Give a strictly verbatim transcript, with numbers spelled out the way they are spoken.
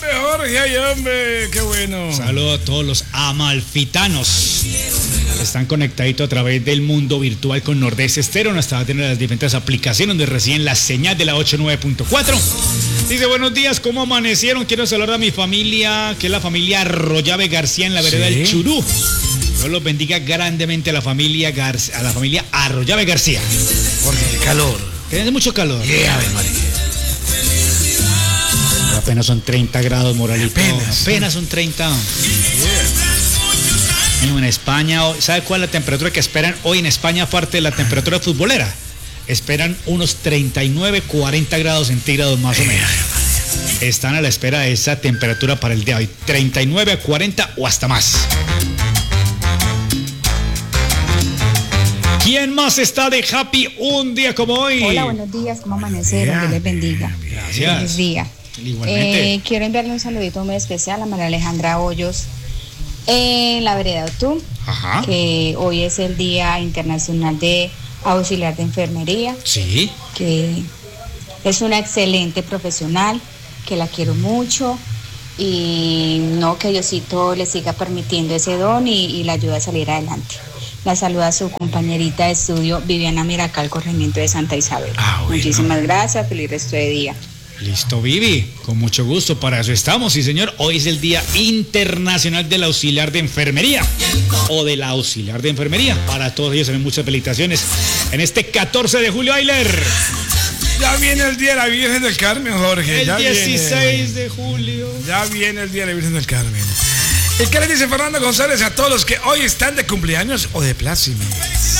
hombre, Jorge, ay, hombre, qué bueno. Saludos a todos los amalfitanos. Están conectaditos a través del mundo virtual con Nordeste Estéreo. Nos estaba teniendo las diferentes aplicaciones donde reciben la señal de la ochenta y nueve punto cuatro. Dice, buenos días, ¿cómo amanecieron? Quiero saludar a mi familia, que es la familia Arroyave García en la vereda ¿Sí? del Churú. Dios los bendiga grandemente a la familia Gar- a la familia Arroyave García. Jorge, qué calor. Tiene mucho calor. Yeah, a ver, marica. Apenas son treinta grados, Moralito. Apenas. Apenas son treinta. En España, ¿sabe cuál es la temperatura que esperan hoy en España, aparte de la temperatura futbolera? Esperan unos treinta y nueve, cuarenta grados centígrados más o menos. Están a la espera de esa temperatura para el día de hoy. treinta y nueve a cuarenta o hasta más. ¿Quién más está de happy un día como hoy? Hola, buenos días, ¿cómo amanecieron? Dios les bendiga. Gracias. Feliz día. Igualmente. Eh, quiero enviarle un saludito muy especial a María Alejandra Hoyos en la vereda Otú, Ajá. que hoy es el Día Internacional de Auxiliar de Enfermería, Sí. que es una excelente profesional, que la quiero mucho y no, que Diosito le siga permitiendo ese don y, y la ayuda a salir adelante. La saluda su compañerita de estudio Viviana Miracal, corregimiento de Santa Isabel. Ah, bueno. Muchísimas gracias, feliz resto de día. Listo, Vivi, con mucho gusto, para eso estamos, sí señor. Hoy es el Día Internacional del Auxiliar de Enfermería o de la Auxiliar de Enfermería. Para todos ellos también muchas felicitaciones en este catorce de julio, Ayler. Ya viene el día de la Virgen del Carmen, Jorge. El ya dieciséis viene. de julio. Ya viene el día de la Virgen del Carmen. ¿Y qué le dice Fernando González a todos los que hoy están de cumpleaños o de plácime?